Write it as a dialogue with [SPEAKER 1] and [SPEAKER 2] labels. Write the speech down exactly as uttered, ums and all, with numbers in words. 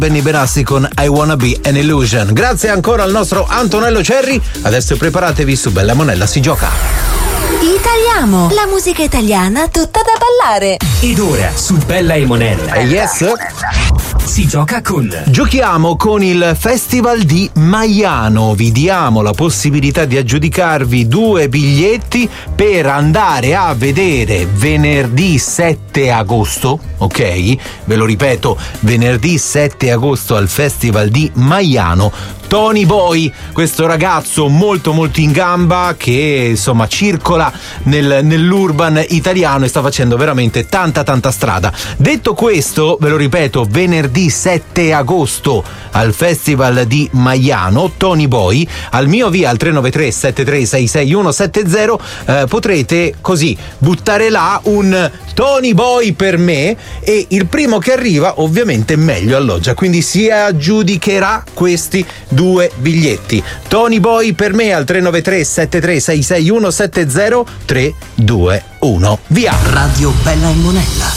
[SPEAKER 1] Benny Benassi con I Wanna Be an Illusion. Grazie ancora al nostro Antonello Cerri. Adesso preparatevi, su Bella Monella si gioca.
[SPEAKER 2] Italiamo, la musica italiana tutta da ballare.
[SPEAKER 3] Ed ora su Bella e Monella.
[SPEAKER 1] Eh, yes.
[SPEAKER 3] Si gioca con.
[SPEAKER 1] Giochiamo con il Festival di Maiano. Vi diamo la possibilità di aggiudicarvi due biglietti per andare a vedere venerdì sette agosto, ok? Ve lo ripeto, venerdì sette agosto al Festival di Maiano. Tony Boy, questo ragazzo molto molto in gamba che insomma circola nel, nell'urban italiano e sta facendo veramente tanta tanta strada. Detto questo, ve lo ripeto, venerdì sette agosto al Festival di Maiano, Tony Boy, al mio via al tre nove tre sette tre sei sei uno sette zero, eh, potrete così buttare là un Tony Boy per me e il primo che arriva ovviamente meglio alloggia, quindi si aggiudicherà questi due biglietti. Tony Boy per me al tre nove tre sette tre sei sei uno sette zero tre due uno. Via!
[SPEAKER 3] Radio Bella e Monella.